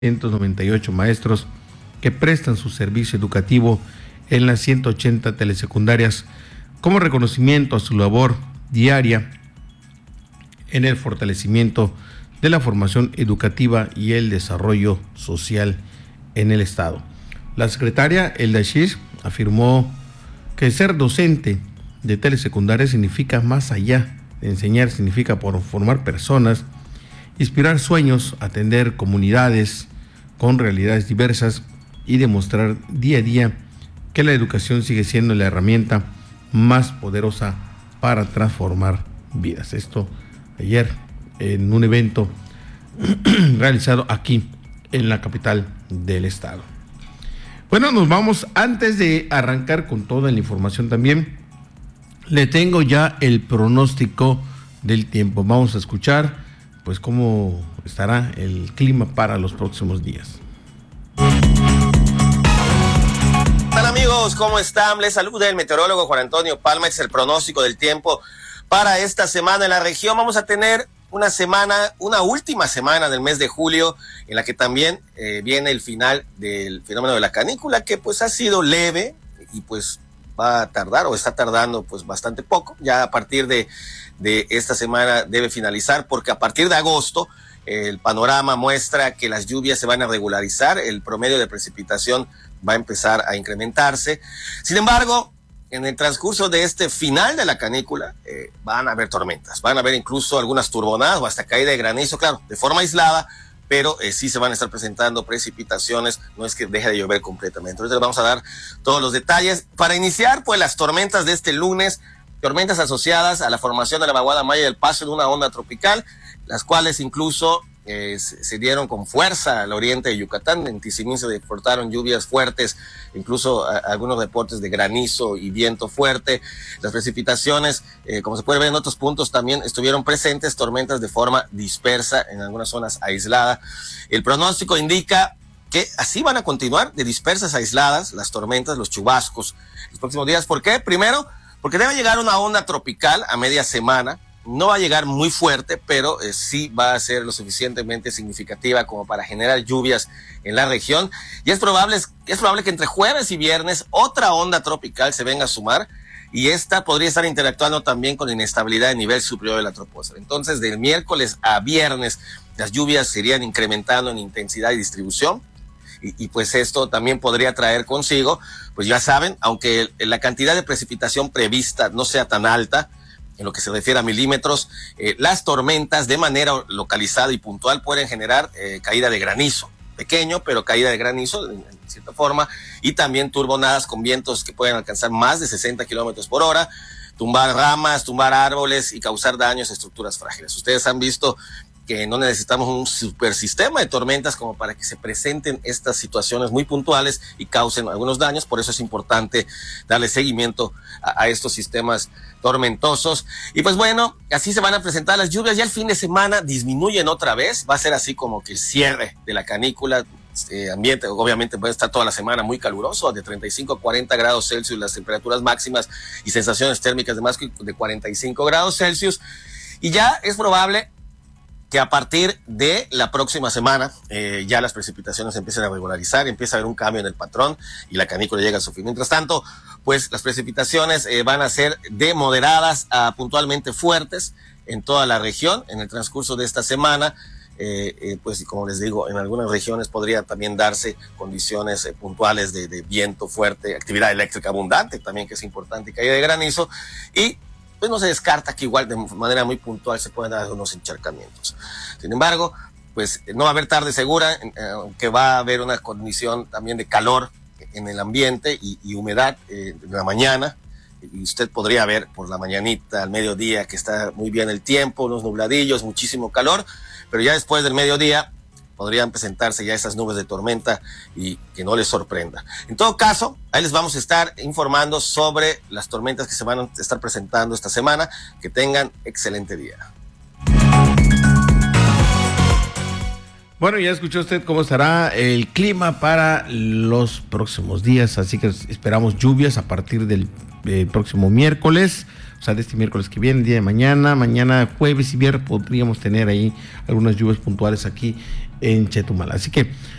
198 maestros que prestan su servicio educativo en las 180 telesecundarias como reconocimiento a su labor diaria en el fortalecimiento de la formación educativa y el desarrollo social en el Estado. La secretaria Elda Shish afirmó que ser docente de telesecundaria significa más allá de enseñar, significa formar personas, inspirar sueños, atender comunidades con realidades diversas y demostrar día a día que la educación sigue siendo la herramienta más poderosa para transformar vidas. Esto ayer en un evento realizado aquí en la capital del estado. Bueno, nos vamos. Antes de arrancar con toda la información también, le tengo ya el pronóstico del tiempo. Vamos a escuchar pues cómo estará el clima para los próximos días. Hola amigos, ¿cómo están? Les saluda el meteorólogo Juan Antonio Palma. Este es el pronóstico del tiempo para esta semana en la región. Vamos a tener una última semana del mes de julio, en la que también viene el final del fenómeno de la canícula, que pues ha sido leve y pues va a tardar o está tardando pues bastante poco. Ya a partir de esta semana debe finalizar, porque a partir de agosto el panorama muestra que las lluvias se van a regularizar, el promedio de precipitación va a empezar a incrementarse. Sin embargo, en el transcurso de este final de la canícula van a haber tormentas, van a haber incluso algunas turbonadas o hasta caída de granizo, claro, de forma aislada, pero sí se van a estar presentando precipitaciones, no es que deje de llover completamente. Entonces les vamos a dar todos los detalles. Para iniciar, pues las tormentas de este lunes, tormentas asociadas a la formación de la vaguada Maya y el paso de una onda tropical, las cuales incluso se dieron con fuerza al oriente de Yucatán. En Tizimín se reportaron lluvias fuertes, incluso algunos reportes de granizo y viento fuerte. Las precipitaciones, como se puede ver en otros puntos, también estuvieron presentes, tormentas de forma dispersa en algunas zonas aisladas. El pronóstico indica que así van a continuar, de dispersas a aisladas, las tormentas, los chubascos los próximos días. ¿Por qué? Primero, porque debe llegar una onda tropical a media semana. No va a llegar muy fuerte, pero sí va a ser lo suficientemente significativa como para generar lluvias en la región. Y es probable que entre jueves y viernes otra onda tropical se venga a sumar, y esta podría estar interactuando también con inestabilidad de nivel superior de la troposfera. Entonces, del miércoles a viernes, las lluvias se irían incrementando en intensidad y distribución. Y pues esto también podría traer consigo, pues ya saben, aunque la cantidad de precipitación prevista no sea tan alta, en lo que se refiere a milímetros, las tormentas de manera localizada y puntual pueden generar caída de granizo, pequeño, pero caída de granizo en cierta forma, y también turbonadas con vientos que pueden alcanzar más de 60 kilómetros por hora, tumbar ramas, tumbar árboles y causar daños a estructuras frágiles. Ustedes han visto que no necesitamos un supersistema de tormentas como para que se presenten estas situaciones muy puntuales y causen algunos daños. Por eso es importante darle seguimiento a estos sistemas tormentosos. Y pues bueno, así se van a presentar las lluvias. Ya el fin de semana disminuyen otra vez. Va a ser así como que el cierre de la canícula. Ambiente obviamente puede estar toda la semana muy caluroso, de 35 a 40 grados Celsius las temperaturas máximas, y sensaciones térmicas de más de 45 grados Celsius. Y ya es probable que a partir de la próxima semana ya las precipitaciones empiezan a regularizar, empieza a haber un cambio en el patrón y la canícula llega a su fin. Mientras tanto, pues las precipitaciones van a ser de moderadas a puntualmente fuertes en toda la región en el transcurso de esta semana. Pues como les digo, en algunas regiones podría también darse condiciones puntuales de viento fuerte, actividad eléctrica abundante también, que es importante, y caída de granizo, y pues no se descarta que igual de manera muy puntual se puedan dar unos encharcamientos. Sin embargo, pues no va a haber tarde segura, aunque va a haber una condición también de calor en el ambiente y humedad en la mañana, y usted podría ver por la mañanita, al mediodía, que está muy bien el tiempo, unos nubladillos, muchísimo calor, pero ya después del mediodía podrían presentarse ya esas nubes de tormenta y que no les sorprenda. En todo caso, ahí les vamos a estar informando sobre las tormentas que se van a estar presentando esta semana. Que tengan excelente día. Bueno, ya escuchó usted cómo estará el clima para los próximos días, así que esperamos lluvias a partir del próximo miércoles, o sea, de este miércoles que viene, el día de mañana jueves y viernes podríamos tener ahí algunas lluvias puntuales aquí en Chetumal. Así que